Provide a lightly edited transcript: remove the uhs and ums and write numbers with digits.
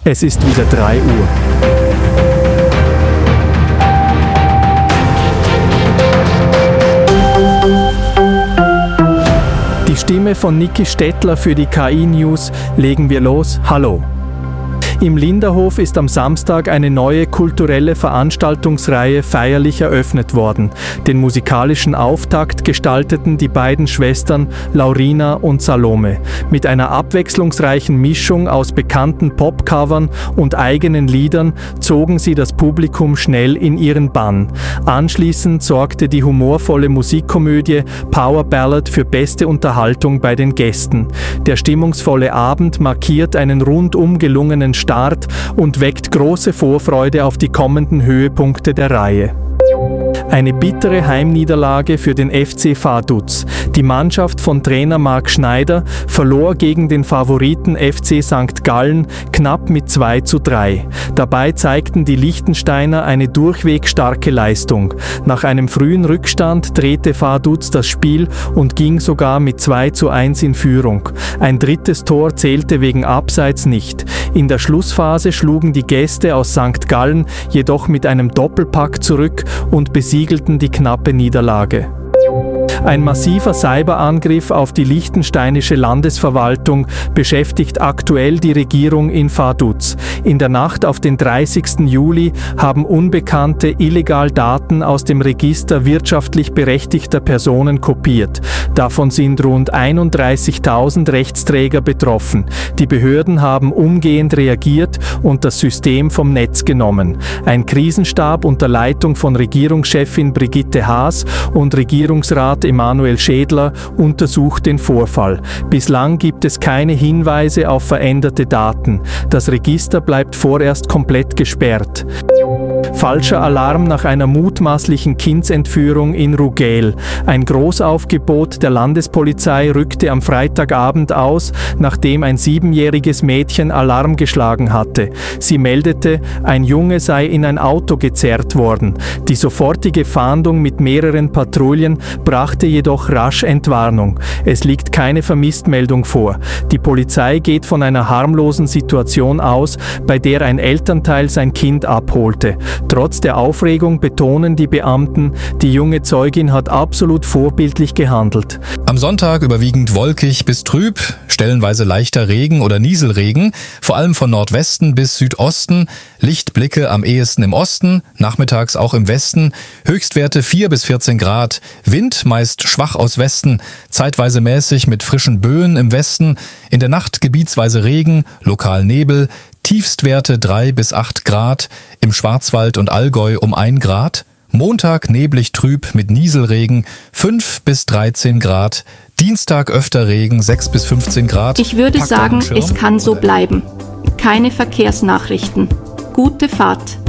Es ist wieder 3 Uhr. Die Stimme von Niki Stettler für die KI News. Legen wir los. Hallo. Im Linderhof ist am Samstag eine neue kulturelle Veranstaltungsreihe feierlich eröffnet worden. Den musikalischen Auftakt gestalteten die beiden Schwestern Laurina und Salome. Mit einer abwechslungsreichen Mischung aus bekannten Popcovern und eigenen Liedern zogen sie das Publikum schnell in ihren Bann. Anschließend sorgte die humorvolle Musikkomödie Power Ballad für beste Unterhaltung bei den Gästen. Der stimmungsvolle Abend markiert einen rundum gelungenen Start und weckt große Vorfreude auf die kommenden Höhepunkte der Reihe. Eine bittere Heimniederlage für den FC Vaduz. Die Mannschaft von Trainer Marc Schneider verlor gegen den Favoriten FC St. Gallen knapp mit 2:3. Dabei zeigten die Liechtensteiner eine durchweg starke Leistung. Nach einem frühen Rückstand drehte Vaduz das Spiel und ging sogar mit 2:1 in Führung. Ein drittes Tor zählte wegen Abseits nicht. In der Schlussphase schlugen die Gäste aus St. Gallen jedoch mit einem Doppelpack zurück und besiegelten die knappe Niederlage. Ein massiver Cyberangriff auf die liechtensteinische Landesverwaltung beschäftigt aktuell die Regierung in Vaduz. In der Nacht auf den 30. Juli haben Unbekannte illegal Daten aus dem Register wirtschaftlich berechtigter Personen kopiert. Davon sind rund 31.000 Rechtsträger betroffen. Die Behörden haben umgehend reagiert und das System vom Netz genommen. Ein Krisenstab unter Leitung von Regierungschefin Brigitte Haas und Regierungsrat Emanuel Schädler untersucht den Vorfall. Bislang gibt es keine Hinweise auf veränderte Daten. Das Register bleibt vorerst komplett gesperrt. Falscher Alarm nach einer mutmaßlichen Kindsentführung in Rugel. Ein Großaufgebot der Landespolizei rückte am Freitagabend aus, nachdem ein 7-jähriges Mädchen Alarm geschlagen hatte. Sie meldete, ein Junge sei in ein Auto gezerrt worden. Die sofortige Fahndung mit mehreren Patrouillen brachte jedoch rasch Entwarnung. Es liegt keine Vermisstmeldung vor. Die Polizei geht von einer harmlosen Situation aus, bei der ein Elternteil sein Kind abholte. Trotz der Aufregung betonen die Beamten, die junge Zeugin hat absolut vorbildlich gehandelt. Am Sonntag überwiegend wolkig bis trüb, stellenweise leichter Regen oder Nieselregen, vor allem von Nordwesten bis Südosten, Lichtblicke am ehesten im Osten, nachmittags auch im Westen, Höchstwerte 4 bis 14 Grad, Wind meist schwach aus Westen, zeitweise mäßig mit frischen Böen im Westen, in der Nacht gebietsweise Regen, lokal Nebel, Tiefstwerte 3 bis 8 Grad, im Schwarzwald und Allgäu um 1 Grad, Montag neblig trüb mit Nieselregen 5 bis 13 Grad, Dienstag öfter Regen 6 bis 15 Grad. Ich würde sagen, es kann so bleiben. Keine Verkehrsnachrichten. Gute Fahrt.